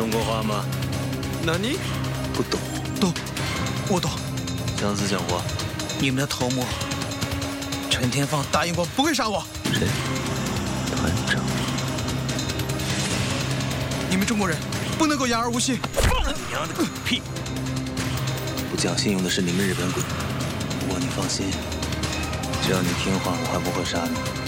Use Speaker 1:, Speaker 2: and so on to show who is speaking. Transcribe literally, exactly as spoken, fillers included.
Speaker 1: 中国话吗？
Speaker 2: 那你
Speaker 1: 不懂？
Speaker 3: 懂，我懂。
Speaker 1: 姜子讲话。
Speaker 3: 你们的头目陈天放答应过不会杀我。
Speaker 1: 谁？团长。
Speaker 3: 你们中国人不能够言而无信。
Speaker 1: 放你娘的狗屁！不讲信用的是你们日本鬼。不过你放心，只要你听话，我还不会杀你。